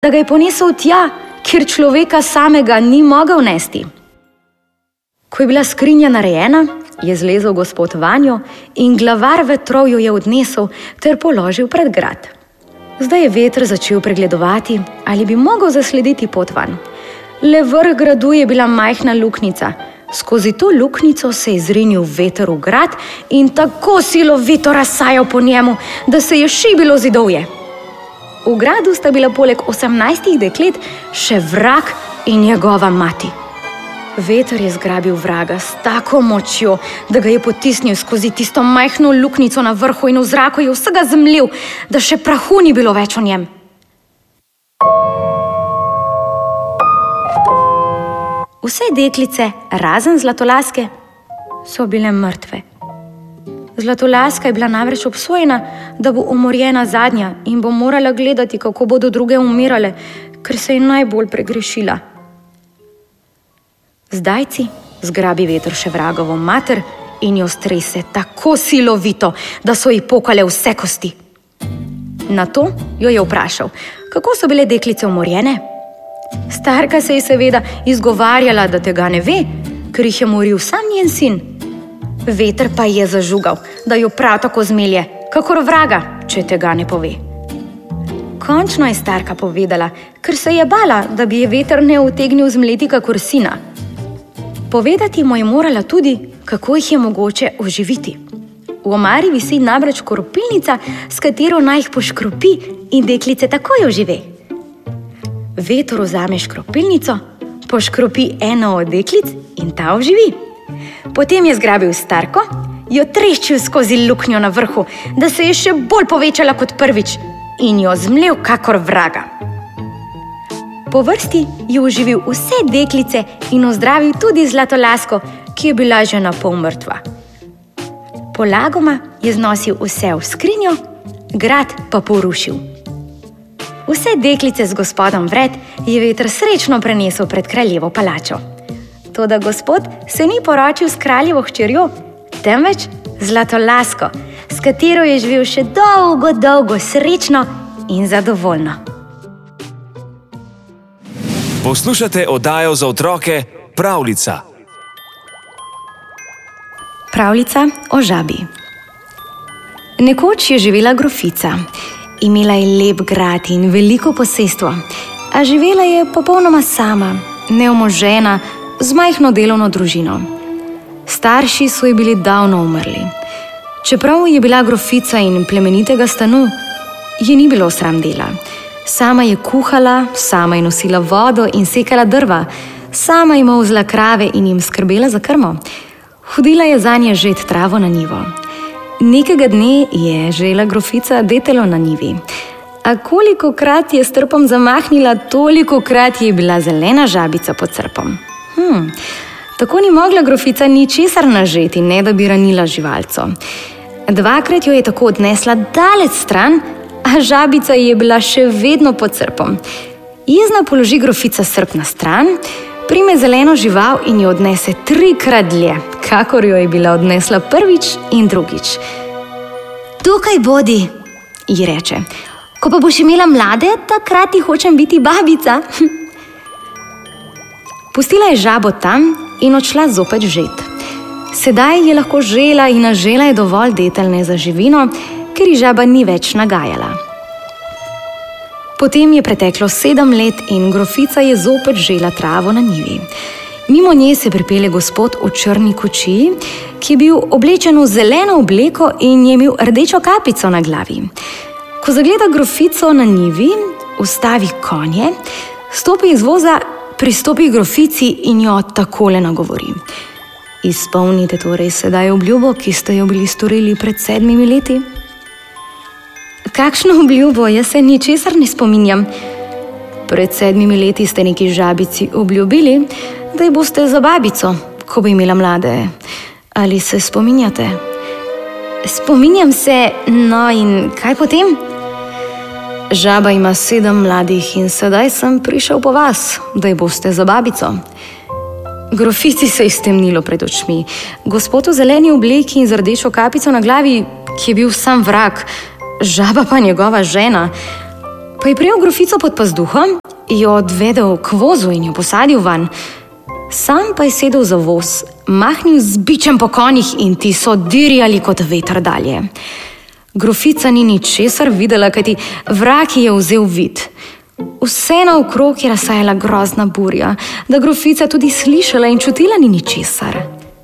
da ga je ponesel tja, kjer človeka samega ni mogel nesti. Ko je bila skrinja narejena, je zlezel gospod vanjo in glavar vetrov jo je odnesel ter položil pred grad. Zdaj je veter začel pregledovati, ali bi mogel zaslediti pot van. Le vrh gradu je bila majhna luknjica. Skozi to luknjico se je zrinil veter v grad in tako silovito razsajal po njemu, da se je šibilo zidovje. V gradu sta bila poleg 18 deklet še vrag in njegova mati. Veter je zgrabil vraga s tako močjo, da ga je potisnil skozi tisto majhno luknjico na vrhu in v zraku je vsega zemljil, da še prahu ni bilo več o njem. Vse deklice, razen Zlatolaske, so bile mrtve. Zlatolaska je bila namreč obsojena, da bo umorjena zadnja in bo morala gledati, kako bodo druge umirale, ker se je najbolj pregrešila. Zdajci zgrabi veter še vragovo mater in jo strese tako silovito, da so ji pokale vse kosti. Nato jo je vprašal, kako so bile deklice umorjene. Starka se je seveda izgovarjala, da tega ne ve, ker jih je moril sam njen sin. Veter pa je zažugal, da jo prav tako zmelje, kakor vraga, če tega ne pove. Končno je starka povedala, ker se je bala, da bi je veter ne utegnil zmleti kakor sina. Povedati mu je morala tudi, kako jih je mogoče oživiti. V omari visi namreč škropilnica, s katero naj jih poškropi in deklice takoj ožive. Veter vzame škropilnico, poškropi eno od deklic in ta oživi. Potem je zgrabil starko, jo treščil skozi luknjo na vrhu, da se je še bolj povečala kot prvič in jo zmlel kakor vraga. Po vrsti je oživil vse deklice in ozdravil tudi Zlatolasko, ki je bila že napol mrtva. Polagoma je znosil vse v skrinjo, grad pa porušil. Vse deklice z gospodom vred je veter srečno prenesel pred kraljevo palačo. Toda gospod se ni poročil s kraljevo hčerjo, temveč Zlatolasko, s katero je živel še dolgo, dolgo srečno in zadovoljno. Poslušate oddajo za otroke Pravljica. Pravljica o žabi. Nekoč je živela grofica. Imela je lep grad in veliko posestvo, a živela je popolnoma sama, neomožena, z majhno delovno družino. Starši so ji bili davno umrli. Čeprav je bila grofica in plemenitega stanu, ji ni bilo sram dela. Sama je kuhala, sama je nosila vodo in sekala drva, sama je molzla krave in jim skrbela za krmo. Hodila je zanje žet travo na njivo. Nekega dne je žela grofica detelo na njivi. A kolikokrat je s trpom zamahnila, tolikokrat je bila zelena žabica pod srpom. Tako ni mogla grofica ničesar nažeti, ne da bi ranila živalco. Dvakrat jo je tako odnesla daleč stran, a žabica je bila še vedno pod srpom. Jezna položi grofica srp na stran, prime zeleno žival in jo odnese 3-krat dlje, kakor jo je bila odnesla prvič in drugič. Tukaj bodi, ji reče. Ko pa boš imela mlade, takrat ti hočem biti babica. Pustila je žabo tam in odšla zopet žet. Sedaj je lahko žela in nažela je dovolj detelne za živino, ker ji žaba ni več nagajala. Potem je preteklo 7 let in grofica je zopet žela travo na njivi. Mimo nje se pripelje gospod v črni kočiji, ki je bil oblečen v zeleno obleko in je imel rdečo kapico na glavi. Ko zagleda grofico na njivi, ustavi konje, stopi iz voza, pristopi grofici in jo takole nagovori. Izpolnite torej sedaj obljubo, ki ste jo bili storili pred 7 leti? Kakšno obljubo? Jaz se ničesar ne spominjam. Pred 7 leti ste neki žabici obljubili, da ji boste za babico, ko bo imela mlade. Ali se spominjate? Spominjam se, no in kaj potem? Žaba ima 7 mladih in sedaj sem prišel po vas, da ji boste za babico. Grofici se je stemnilo pred očmi. Gospod v zeleni obleki in z rdečo kapico na glavi, ki je bil sam vrag, žaba pa njegova žena. Pa je prijel grofico pod pazduho, jo odvedel k vozu in jo posadil van. Sam pa je sedel za voz, mahnil z bičem po konjih in ti so dirjali kot veter dalje. Grofica ni ničesar videla, kajti vrag je vzel vid. Vse naokrog je razsajala grozna burja, da grofica tudi slišala in čutila ni ničesar.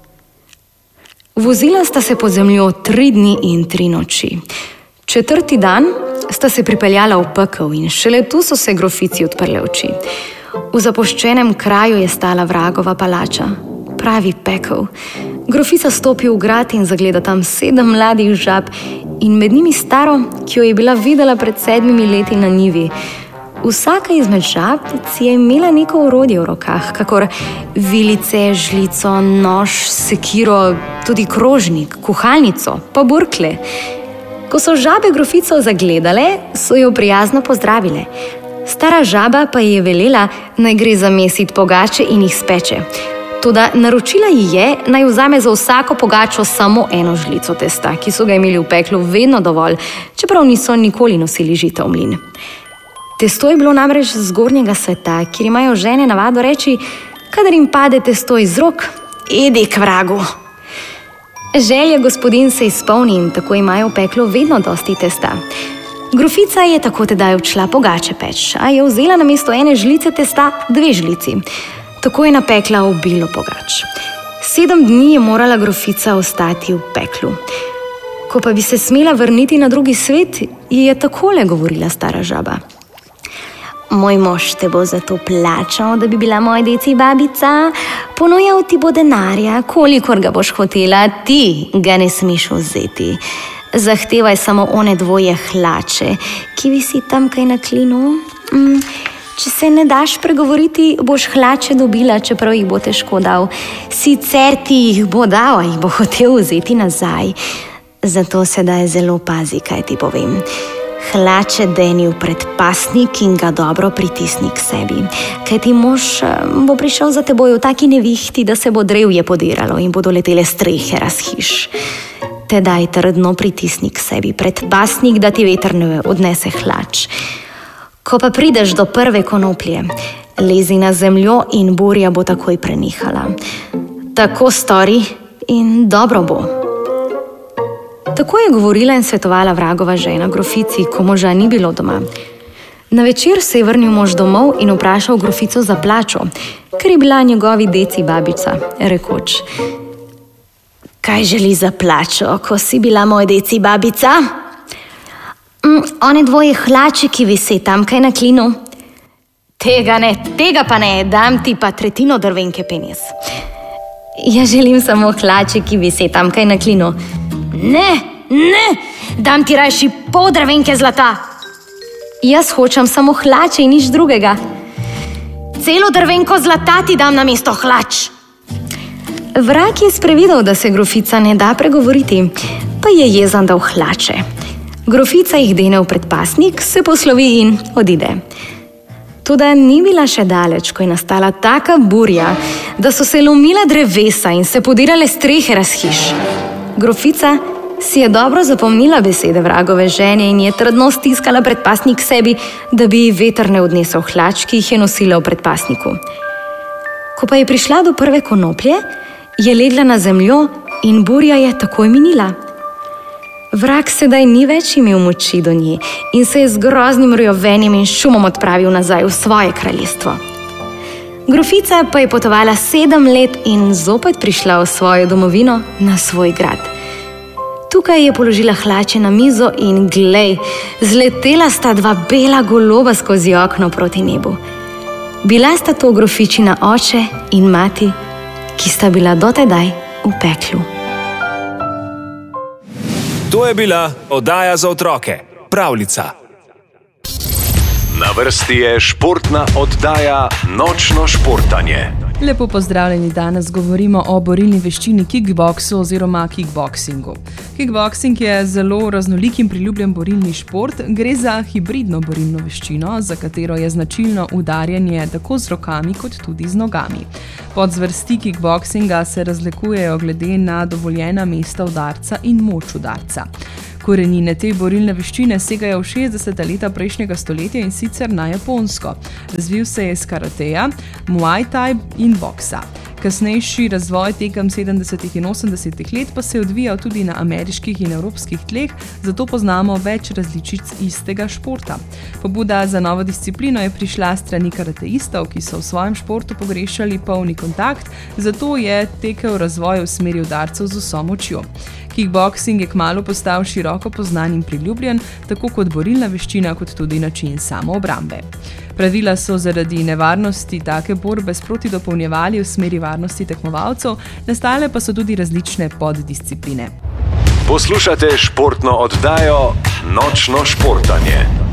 Vozila sta se po zemljo 3 dni in 3 noči. 4. dan sta se pripeljala v pekel in šele tu so se grofici odprle oči. V zapuščenem kraju je stala vragova palača, pravi pekel. Grofica stopi v grad in zagleda tam 7 mladih žab in med njimi staro, ki jo je bila videla pred 7 leti na njivi. Vsaka izmed žabic je imela neko orodje v rokah, kakor vilice, žlico, nož, sekiro, tudi krožnik, kuhalnico, pa burkle. Ko so žabe grofico zagledale, so jo prijazno pozdravile. Stara žaba pa ji je velela, naj gre zamesit pogače in jih speče. Toda naročila ji je, naj vzame za vsako pogačo samo 1 žlico testa, ki so ga imeli v peklu vedno dovolj, čeprav niso nikoli nosili žita v mlin. Testo je bilo namreč z zgornjega sveta, kjer imajo žene navado reči, kadar jim pade testo iz rok, idi k vragu. Želja gospodin se izpolni in tako imajo v peklu vedno dosti testa. Grofica je tako tedaj odšla pogače peč, a je vzela namesto 1 žlice testa 2 žlici. Tako je napekla obilo pogač. 7 dni je morala grofica ostati v peklu. Ko pa bi se smela vrniti na drugi svet, ji je takole govorila stara žaba. Moj mož te bo za to plačal, da bi bila moja deci babica. Ponujal ti bo denarja, kolikor ga boš hotela, ti ga ne smeš vzeti. Zahtevaj samo one 2 hlače, ki visi tamkaj na klinu. Če se ne daš pregovoriti, boš hlače dobila, čeprav jih bo težko dal. Sicer ti jih bo dal, a jih bo hotel vzeti nazaj. Zato sedaj zelo pazi, kaj ti povem. Hlače deni v predpasnik in ga dobro pritisni k sebi. Kajti mož bo prišel za teboj v taki nevihti, da se bo drevje podiralo in bodo letele strehe razhiš. Tedaj trdno pritisni k sebi predpasnik, da ti veter ne odnese hlač. Ko pa prideš do prve konoplje, lezi na zemljo in burja bo takoj prenehala. Tako stori in dobro bo. Tako je govorila in svetovala vragova žena grofici, ko moža ni bilo doma. Na večer se je vrnil mož domov in vprašal grofico za plačo, ker je bila njegovi deci babica, rekoč: Kaj želi za plačo, ko si bila moj deci babica? One 2 hlače, ki vise tamkaj na klinu. Tega ne, tega pa ne, dam ti pa 1/3 drvenke penjes. Jaz želim samo hlače, ki vise tamkaj na klinu. Ne, dam ti rajši pol drvenke zlata. Jaz hočem samo hlače in nič drugega. Celo drvenko zlata ti dam namesto hlač. Vrag je sprevidel, da se grofica ne da pregovoriti, pa je jezan dal hlače. Grofica jih dene v predpasnik, se poslovi in odide. Toda ni bila še daleč, ko je nastala taka burja, da so se lomila drevesa in se podirale strehe razhiš. Grofica si je dobro zapomnila besede vragove žene in je trdno stiskala predpasnik k sebi, da bi ji veter ne odnesel hlač, ki jih je nosila v predpasniku. Ko pa je prišla do prve konoplje, je legla na zemljo in burja je takoj minila. Vrag sedaj ni več imel moči do nje in se je z groznim rjovenjem in šumom odpravil nazaj v svoje kraljestvo. Grofica pa je potovala 7 let in zopet prišla v svojo domovino, na svoj grad. Tukaj je položila hlače na mizo in glej, zletela sta 2 bela goloba skozi okno proti nebu. Bila sta to grofičina oče in mati, ki sta bila dotedaj v peklu. To je bila oddaja za otroke, Pravljica. Na vrsti je športna oddaja Nočno športanje. Lepo pozdravljeni, danes govorimo o borilni veščini kickboksu oziroma kickboksingu. Kickboksing je zelo raznolik in priljubljen borilni šport. Gre za hibridno borilno veščino, za katero je značilno udarjanje tako z rokami kot tudi z nogami. Podzvrsti kickboksinga se razlikujejo glede na dovoljena mesta udarca in moč udarca. Korenine te borilne veščine segajo v 60. leta prejšnjega stoletja in sicer na Japonsko. Razvil se je iz karateja, muay thai in boksa. Kasnejši razvoj tekem 70. in 80. let pa se je odvijal tudi na ameriških in evropskih tleh, zato poznamo več različic istega športa. Pobuda za novo disciplino je prišla strani karateistov, ki so v svojem športu pogrešali polni kontakt, zato je tekel razvoj v smeri udarcev z vso močjo. Kickboksing je kmalu postal široko poznan in priljubljen, tako kot borilna veščina, kot tudi način samoobrambe. Pravila so zaradi nevarnosti take borbe sproti dopolnjevali v smeri varnosti tekmovalcev, nastale pa so tudi različne poddiscipline. Poslušate športno oddajo Nočno športanje.